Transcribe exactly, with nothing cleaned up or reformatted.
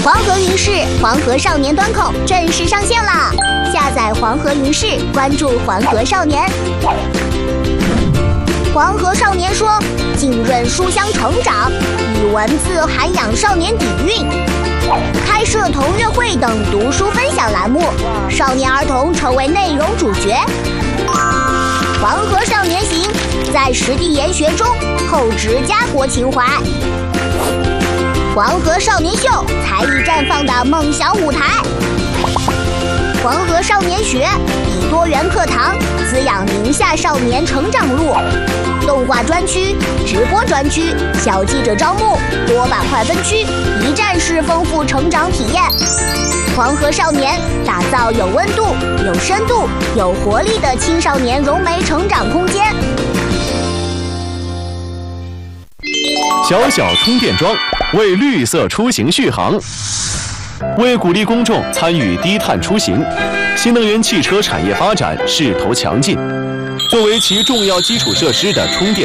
黄河云视黄河少年端口正式上线啦！下载黄河云视，关注黄河少年。黄河少年说，浸润书香成长，以文字涵养少年底蕴。开设同乐会等读书分享栏目，少年儿童成为内容主角。黄河少年行，在实地研学中厚植家国情怀。黄河少年秀，才艺绽放的梦想舞台。黄河少年学，以多元课堂滋养宁夏少年成长路。动画专区、直播专区、小记者招募、多板块分区，一站式丰富成长体验。黄河少年打造有温度、有深度、有活力的青少年融媒成长空间。 小小充电桩为绿色出行续航。为鼓励公众参与低碳出行，新能源汽车产业发展势头强劲。作为其重要基础设施的充电